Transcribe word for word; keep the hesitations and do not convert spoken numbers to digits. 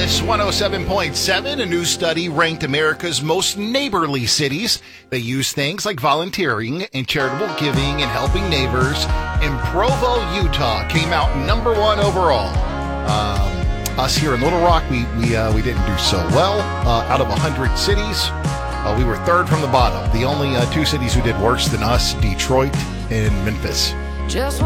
Kiss one oh seven point seven, a new study ranked America's most neighborly cities. They use things like volunteering and charitable giving and helping neighbors. And Provo, Utah came out number one overall. Um, us here in Little Rock, we we uh, we didn't do so well. Uh, out of one hundred cities, uh, we were third from the bottom. The only uh, two cities who did worse than us, Detroit and Memphis. Just